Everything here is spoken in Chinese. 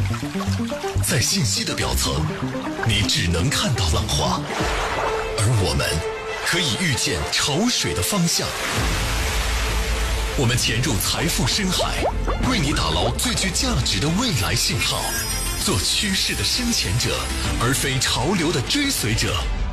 在信息的表层，你只能看到浪花，而我们可以预见潮水的方向。我们潜入财富深海，为你打捞最具价值的未来信号，做趋势的深潜者，而非潮流的追随者。